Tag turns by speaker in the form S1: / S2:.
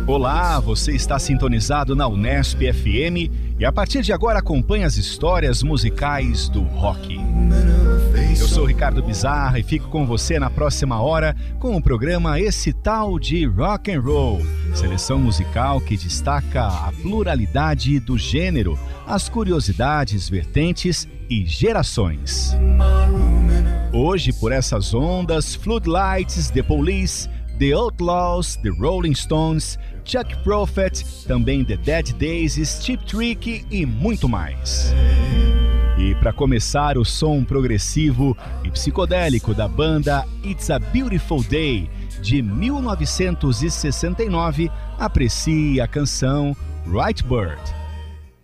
S1: Olá, você está sintonizado na Unesp FM e a partir de agora acompanha as histórias musicais do rock. Eu sou Ricardo Bizarra e fico com você na próxima hora com o programa Esse Tal de Rock and Roll, seleção musical que destaca a pluralidade do gênero, as curiosidades, vertentes e gerações. Hoje, por essas ondas, Floodlights, The Police, The Outlaws, The Rolling Stones, Chuck Prophet, também The Dead Daisies, Cheap Trick e muito mais. E para começar, o som progressivo e psicodélico da banda It's a Beautiful Day, de 1969, aprecie a canção Right Bird.